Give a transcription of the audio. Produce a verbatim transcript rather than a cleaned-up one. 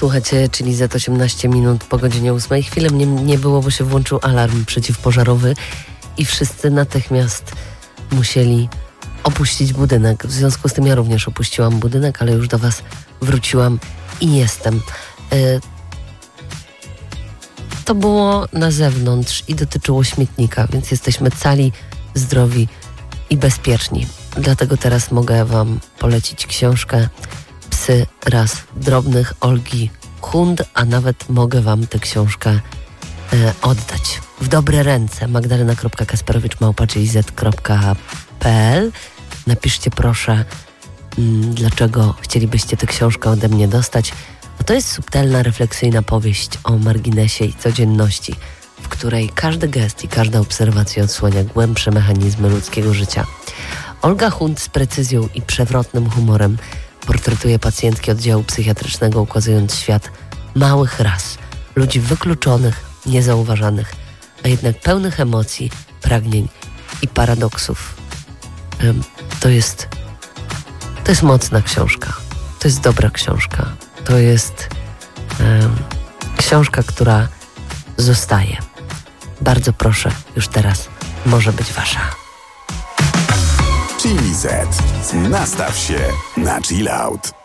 Słuchajcie, czyli za osiemnaście minut po godzinie ósmej. Chwilę mnie nie było, bo się włączył alarm przeciwpożarowy i wszyscy natychmiast musieli opuścić budynek. W związku z tym ja również opuściłam budynek, ale już do was wróciłam i jestem. Yy, to było na zewnątrz i dotyczyło śmietnika, więc jesteśmy cali, zdrowi i bezpieczni. Dlatego teraz mogę wam polecić książkę Psy ras drobnych Olgi Hund, a nawet mogę wam tę książkę e, oddać w dobre ręce. magdalena kropka kasperowicz małpa j z kropka p l. Napiszcie proszę, m, dlaczego chcielibyście tę książkę ode mnie dostać. Bo to jest subtelna, refleksyjna powieść o marginesie i codzienności, w której każdy gest i każda obserwacja odsłania głębsze mechanizmy ludzkiego życia. Olga Hund z precyzją i przewrotnym humorem portretuje pacjentki oddziału psychiatrycznego, ukazując świat małych ras, ludzi wykluczonych, niezauważanych, a jednak pełnych emocji, pragnień i paradoksów. To jest, to jest mocna książka. To jest dobra książka. To jest um, książka, która zostaje. Bardzo proszę, już teraz może być wasza. Chili Z. Nastaw się na chill out.